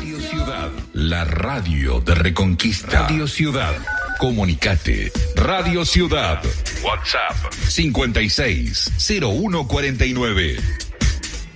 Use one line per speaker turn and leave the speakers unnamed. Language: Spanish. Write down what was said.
Radio Ciudad, la radio de Reconquista. Radio Ciudad. Comunicate. Radio Ciudad. WhatsApp 56 0149.